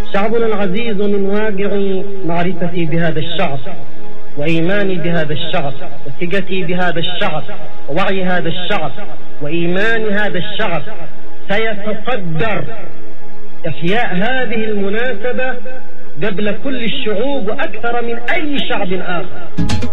شعبنا العزيز من واقع معرفتي بهذا الشعب وإيماني بهذا الشعب وثقتي بهذا الشعب ووعي هذا الشعب وإيمان هذا الشعب سيتصدر إحياء هذه المناسبة قبل كل الشعوب وأكثر من أي شعب آخر.